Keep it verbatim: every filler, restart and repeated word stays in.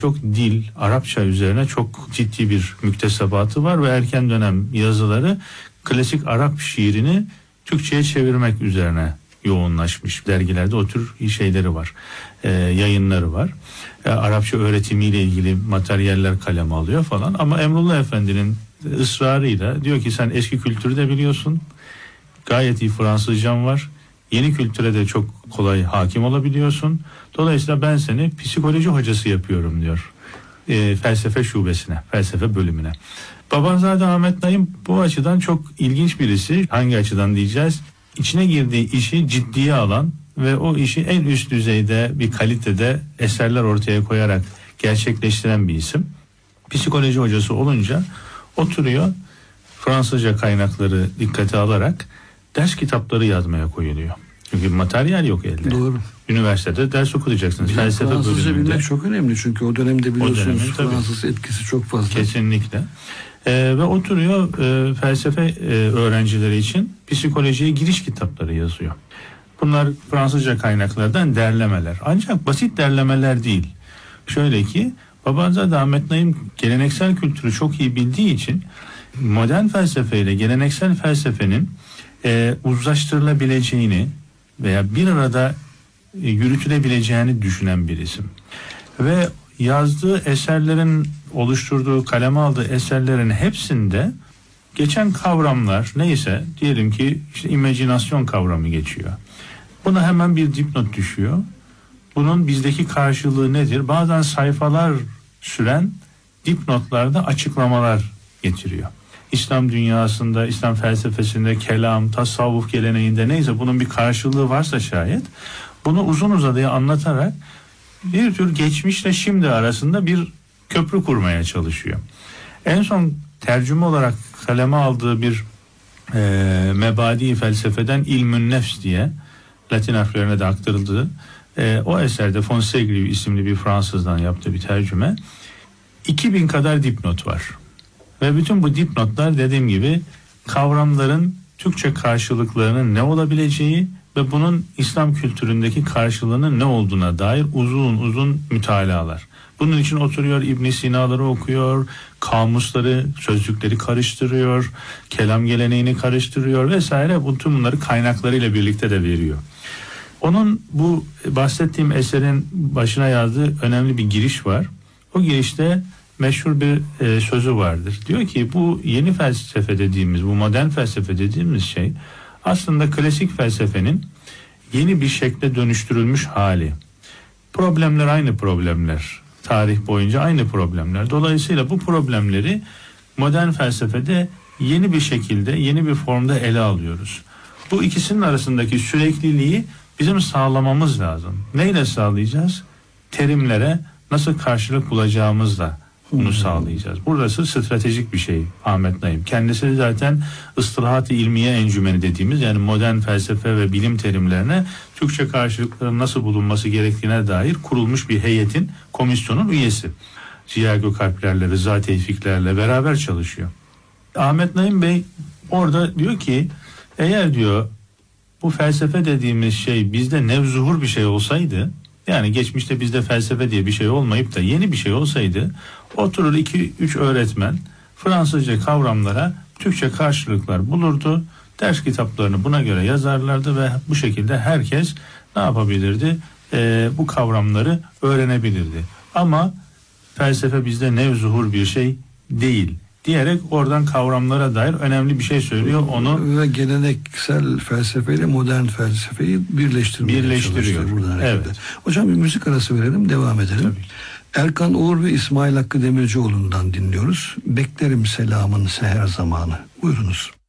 Çok dil, Arapça üzerine çok ciddi bir müktesebatı var ve erken dönem yazıları klasik Arap şiirini Türkçe'ye çevirmek üzerine yoğunlaşmış. Dergilerde o tür şeyleri var, e, yayınları var. E, Arapça öğretimiyle ilgili materyaller kaleme alıyor falan. Ama Emrullah Efendi'nin ısrarıyla diyor ki sen eski kültürü de biliyorsun, gayet iyi Fransızcan var, yeni kültüre de çok kolay hakim olabiliyorsun. Dolayısıyla ben seni psikoloji hocası yapıyorum diyor. E, felsefe şubesine, felsefe bölümüne. Babanzade Ahmet Naim bu açıdan çok ilginç birisi. Hangi açıdan diyeceğiz? İçine girdiği işi ciddiye alan ve o işi en üst düzeyde bir kalitede eserler ortaya koyarak gerçekleştiren bir isim. Psikoloji hocası olunca oturuyor, Fransızca kaynakları dikkate alarak ders kitapları yazmaya koyuluyor. Çünkü materyal yok elde. Doğru. Üniversitede ders okutacaksınız. Bir felsefe Fransızca bölümünde. bilmek çok önemli çünkü o dönemde biliyorsunuz O dönemin, Fransız etkisi çok fazla. Kesinlikle. Ee, ve oturuyor e, felsefe e, öğrencileri için psikolojiye giriş kitapları yazıyor. Bunlar Fransızca kaynaklardan derlemeler. Ancak basit derlemeler değil. Şöyle ki Babanzade Ahmet Naim geleneksel kültürü çok iyi bildiği için modern felsefeyle geleneksel felsefenin e, uzlaştırılabileceğini veya bir arada e, yürütülebileceğini düşünen bir isim. Ve yazdığı eserlerin, oluşturduğu, kaleme aldığı eserlerin hepsinde geçen kavramlar neyse, diyelim ki işte imajinasyon kavramı geçiyor. Buna hemen bir dipnot düşüyor. Bunun bizdeki karşılığı nedir? Bazen sayfalar süren dipnotlarda açıklamalar getiriyor. İslam dünyasında, İslam felsefesinde, kelam, tasavvuf geleneğinde neyse bunun bir karşılığı varsa şayet bunu uzun uzadıya anlatarak bir tür geçmişle şimdi arasında bir köprü kurmaya çalışıyor. En son tercüme olarak kaleme aldığı bir e, mebadi felsefeden İlmün Nefs diye Latin harflerine de aktarıldığı e, o eserde Fonsegriu isimli bir Fransızdan yaptığı bir tercüme. iki bin kadar dipnot var. Ve bütün bu dipnotlar dediğim gibi kavramların Türkçe karşılıklarının ne olabileceği ve bunun İslam kültüründeki karşılığının ne olduğuna dair uzun uzun mütalalar. Bunun için oturuyor İbn Sina'ları okuyor, kamusları, sözlükleri karıştırıyor, kelam geleneğini karıştırıyor vesaire. Bütün bunları kaynaklarıyla birlikte de veriyor. Onun bu bahsettiğim eserin başına yazdığı önemli bir giriş var. O girişte meşhur bir e, sözü vardır. Diyor ki bu yeni felsefe dediğimiz, bu modern felsefe dediğimiz şey aslında klasik felsefenin yeni bir şekle dönüştürülmüş hali. Problemler aynı problemler. Tarih boyunca aynı problemler. Dolayısıyla bu problemleri modern felsefede yeni bir şekilde, yeni bir formda ele alıyoruz. Bu ikisinin arasındaki sürekliliği bizim sağlamamız lazım. Neyle sağlayacağız? Terimlere nasıl karşılık bulacağımızla bunu sağlayacağız. Burası stratejik bir şey Ahmet Naim. Kendisi zaten ıstılahat-ı ilmiye encümeni dediğimiz, yani modern felsefe ve bilim terimlerine Türkçe karşılıkların nasıl bulunması gerektiğine dair kurulmuş bir heyetin, komisyonun üyesi. Ziya Gökalplerle, Rıza Tevfiklerle beraber çalışıyor. Ahmet Naim Bey orada diyor ki eğer diyor bu felsefe dediğimiz şey bizde nevzuhur bir şey olsaydı, yani geçmişte bizde felsefe diye bir şey olmayıp da yeni bir şey olsaydı, oturur iki üç öğretmen Fransızca kavramlara Türkçe karşılıklar bulurdu. Ders kitaplarını buna göre yazarlardı ve bu şekilde herkes ne yapabilirdi? Ee, bu kavramları öğrenebilirdi. Ama felsefe bizde nevzuhur bir şey değil diyerek oradan kavramlara dair önemli bir şey söylüyor. Onu ve geleneksel felsefeyle modern felsefeyi birleştirmeye birleştiriyor. Evet. Hocam bir müzik arası verelim, devam edelim. Tabii. Erkan Uğur ve İsmail Hakkı Demircioğlu'ndan dinliyoruz. Beklerim selamın seher zamanı. Buyurunuz.